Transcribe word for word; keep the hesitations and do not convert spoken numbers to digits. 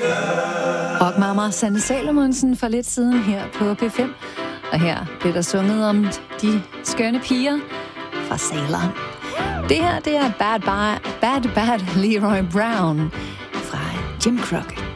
Rockmama Sanne Salomonsen for lidt siden her på P fem. Og her blev der sunget om de skønne piger fra Sailor. Det her, det er Bad Bad, Bad, Bad Leroy Brown fra Jim Crockett.